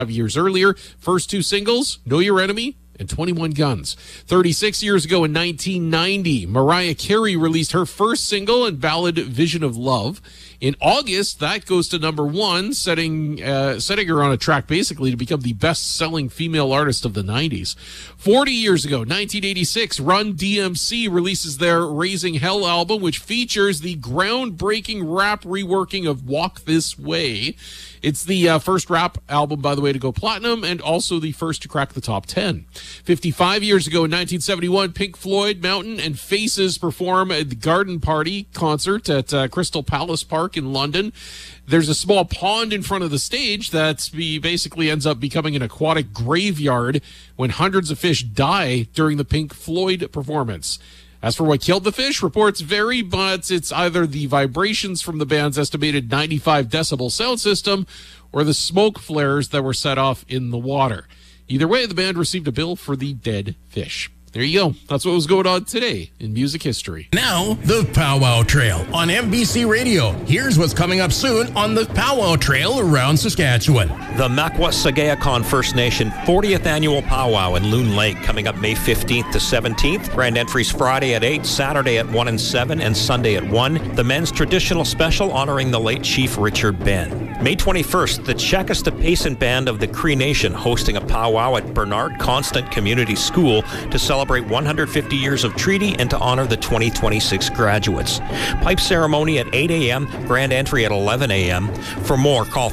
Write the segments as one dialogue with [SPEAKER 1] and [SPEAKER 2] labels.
[SPEAKER 1] years earlier. First two singles, Know Your Enemy and 21 Guns. 36 years ago in 1990, Mariah Carey released her first single and ballad Vision of Love. In August, that goes to number one, setting her on a track basically to become the best-selling female artist of the 90s. 40 years ago, 1986, Run DMC releases their Raising Hell album, which features the groundbreaking rap reworking of Walk This Way. It's the first rap album, by the way, to go platinum and also the first to crack the top 10. 55 years ago in 1971, Pink Floyd, Mountain, and Faces perform at the Garden Party concert at Crystal Palace Park in London. There's a small pond in front of the stage that basically ends up becoming an aquatic graveyard when hundreds of fish die during the Pink Floyd performance. As for what killed the fish, reports vary, but it's either the vibrations from the band's estimated 95 decibel sound system or the smoke flares that were set off in the water. Either way, the band received a bill for the dead fish. There you go. That's what was going on today in music history.
[SPEAKER 2] Now, the Powwow Trail on MBC Radio. Here's what's coming up soon on the Powwow Trail around Saskatchewan.
[SPEAKER 3] The Makwa-Sagayakan First Nation 40th Annual Powwow in Loon Lake coming up May 15th to 17th. Grand entries Friday at 8, Saturday at 1 and 7, and Sunday at 1. The men's traditional special honoring the late Chief Richard Ben. May 21st, the Chekista Payson Band of the Cree Nation hosting a powwow at Bernard Constant Community School to celebrate 150 years of treaty and to honor the 2026 graduates. Pipe ceremony at 8 a.m., grand entry at 11 a.m. For more, call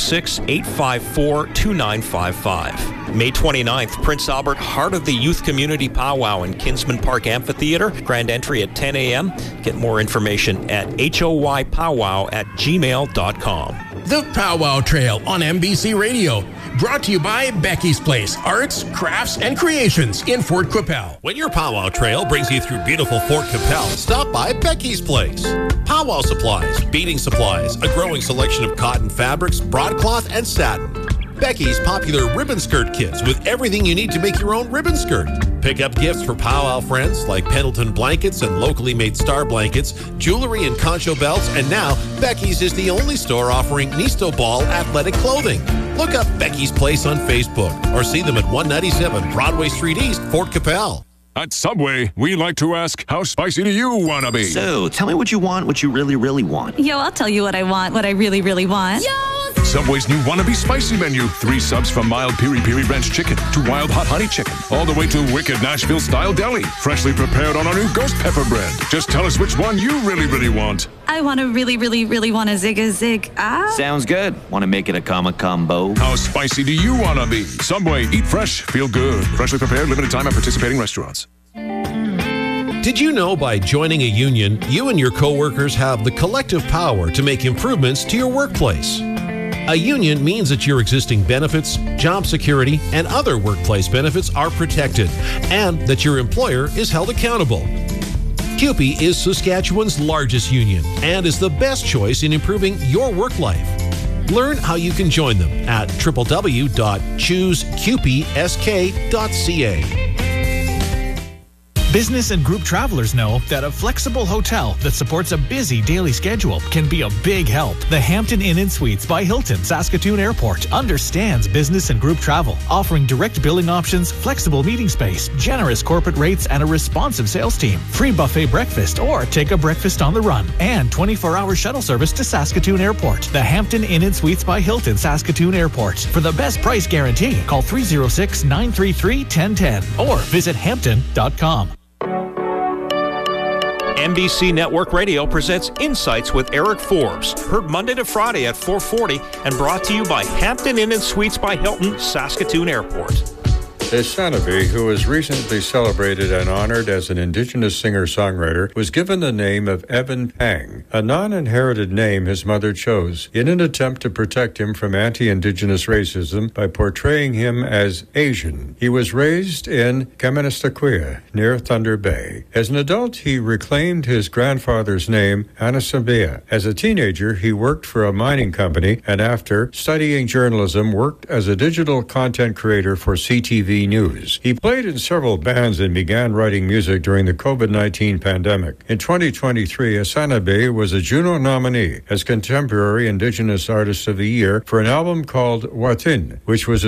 [SPEAKER 3] 306-854-2955. May 29th, Prince Albert Heart of the Youth Community Powwow in Kinsman Park Amphitheater. Grand entry at 10 a.m. Get more information at hoypowwow@gmail.com.
[SPEAKER 2] The Powwow Trail on MBC Radio. Brought to you by Becky's Place, Arts, Crafts, and Creations in Fort Qu'Appelle.
[SPEAKER 4] When your Powwow Trail brings you through beautiful Fort Qu'Appelle, stop by Becky's Place. Powwow supplies, beading supplies, a growing selection of cotton fabrics, broadcloth, and satin. Becky's popular ribbon skirt kits with everything you need to make your own ribbon skirt. Pick up gifts for powwow friends like Pendleton blankets and locally made star blankets, jewelry and concho belts, and now Becky's is the only store offering Nisto Ball athletic clothing. Look up Becky's Place on Facebook or see them at 197 Broadway Street East, Fort Qu'Appelle.
[SPEAKER 5] At Subway, we like to ask, how spicy do you want to be?
[SPEAKER 6] So, tell me what you want, what you really, really want.
[SPEAKER 7] Yo, I'll tell you what I want, what I really, really want. Yo!
[SPEAKER 5] Subway's new Wannabe Spicy menu. 3 subs from mild piri-piri ranch chicken to wild hot honey chicken, all the way to wicked Nashville-style deli, freshly prepared on our new ghost pepper bread. Just tell us which one you really, really want.
[SPEAKER 7] I want to really, really, really want a zig.
[SPEAKER 6] Sounds good. Want to make it a combo?
[SPEAKER 5] How spicy do you want to be? Subway, eat fresh, feel good. Freshly prepared, limited time at participating restaurants.
[SPEAKER 4] Did you know by joining a union, you and your coworkers have the collective power to make improvements to your workplace? A union means that your existing benefits, job security, and other workplace benefits are protected, and that your employer is held accountable. CUPE is Saskatchewan's largest union and is the best choice in improving your work life. Learn how you can join them at www.choosecupesc.ca.
[SPEAKER 8] Business and group travelers know that a flexible hotel that supports a busy daily schedule can be a big help. The Hampton Inn & Suites by Hilton Saskatoon Airport understands business and group travel, offering direct billing options, flexible meeting space, generous corporate rates, and a responsive sales team. Free buffet breakfast or take a breakfast on the run, and 24-hour shuttle service to Saskatoon Airport. The Hampton Inn & Suites by Hilton Saskatoon Airport. For the best price guarantee, call 306-933-1010 or visit hampton.com.
[SPEAKER 3] NBC Network Radio presents Insights with Eric Forbes, heard Monday to Friday at 4:40 and brought to you by Hampton Inn & Suites by Hilton, Saskatoon Airport.
[SPEAKER 9] Ishanabe, who was recently celebrated and honored as an Indigenous singer-songwriter, was given the name of Evan Pang, a non-inherited name his mother chose, in an attempt to protect him from anti-Indigenous racism by portraying him as Asian. He was raised in Kaministaquia, near Thunder Bay. As an adult, he reclaimed his grandfather's name, Anasabea. As a teenager, he worked for a mining company, and after studying journalism, worked as a digital content creator for CTV TV News. He played in several bands and began writing music during the COVID-19 pandemic. In 2023, Asanabe was a Juno nominee as Contemporary Indigenous Artist of the Year for an album called Watin, which was